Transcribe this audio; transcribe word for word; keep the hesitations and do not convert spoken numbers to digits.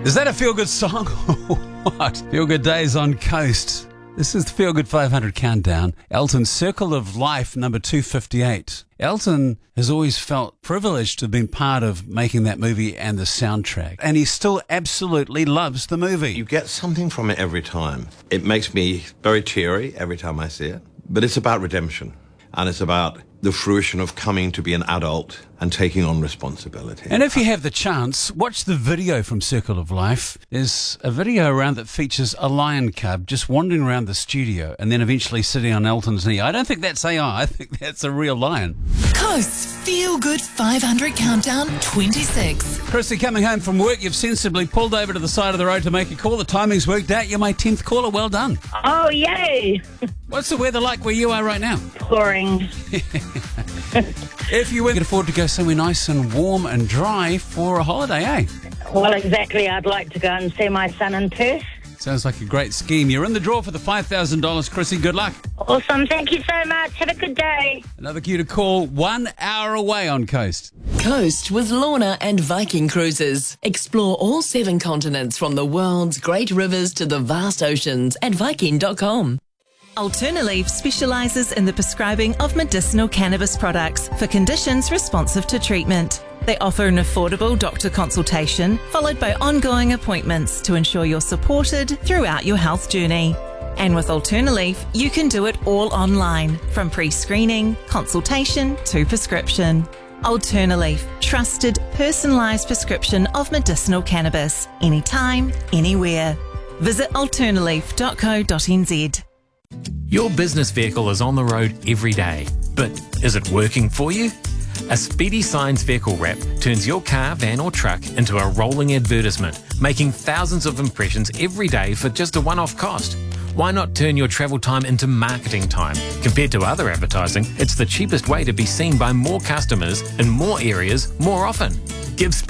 Is that a feel-good song or what? Feel-good days on Coast. This is the Feel Good five hundred Countdown. Elton's Circle of Life, number two fifty-eight. Elton has always felt privileged to have been part of making that movie and the soundtrack. And he still absolutely loves the movie. You get something from it every time. It makes me very cheery every time I see it. But it's about redemption. And it's about the fruition of coming to be an adult and taking on responsibility. And if you have the chance, watch the video from Circle of Life. There's a video around that features a lion cub just wandering around the studio and then eventually sitting on Elton's knee. I don't think that's A I. I think that's a real lion. Coast's Feel Good five hundred Countdown twenty-six. Chrissy, coming home from work, you've sensibly pulled over to the side of the road to make a call. The timing's worked out. You're my tenth caller. Well done. Oh, yay. What's the weather like where you are right now? Pouring. If you could afford to go somewhere nice and warm and dry for a holiday, eh? Well, exactly. I'd like to go and see my son in Perth. Sounds like a great scheme. You're in the draw for the five thousand dollars, Chrissy. Good luck. Awesome. Thank you so much. Have a good day. Another cue to call, one hour away on Coast. Coast with Lorna and Viking Cruises. Explore all seven continents from the world's great rivers to the vast oceans at viking dot com. Alternaleaf specialises in the prescribing of medicinal cannabis products for conditions responsive to treatment. They offer an affordable doctor consultation followed by ongoing appointments to ensure you're supported throughout your health journey. And with Alternaleaf, you can do it all online, from pre-screening, consultation to prescription. Alternaleaf, trusted, personalised prescription of medicinal cannabis, anytime, anywhere. Visit alternaleaf dot co dot n z. Your business vehicle is on the road every day, but is it working for you? A Speedy Signs vehicle wrap turns your car, van or truck into a rolling advertisement, making thousands of impressions every day for just a one-off cost. Why not turn your travel time into marketing time? Compared to other advertising, it's the cheapest way to be seen by more customers in more areas more often. Give